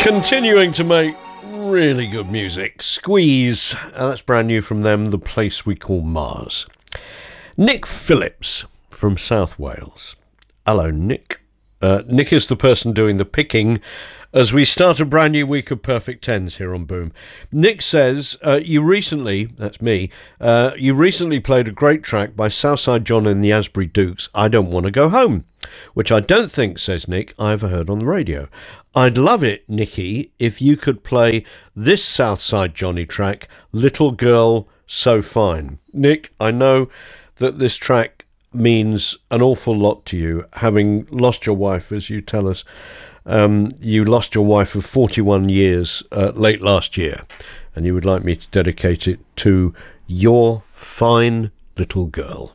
Continuing to make really good music. Squeeze, that's brand new from them, The Place We Call Mars. Nick Phillips from South Wales. Hello, Nick. Nick is the person doing the picking as we start a brand new week of Perfect Tens here on Boom. Nick says, you recently played a great track by Southside John and the Asbury Dukes, I Don't Want to Go Home, which I don't think, says Nick, I ever heard on the radio. I'd love it, Nicky, if you could play this Southside Johnny track, Little Girl So Fine. Nick, I know that this track means an awful lot to you, having lost your wife, as you tell us. You lost your wife of 41 years late last year, and you would like me to dedicate it to your fine little girl.